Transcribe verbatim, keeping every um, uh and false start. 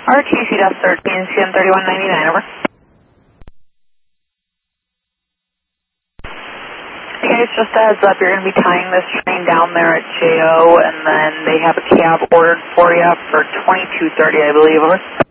R T C thirteen, C M thirty-one ninety-nine, over. Hey guys, just a heads up, you're going to be tying this train down there at J O, and then they have a cab ordered for you for twenty-two thirty, I believe, over.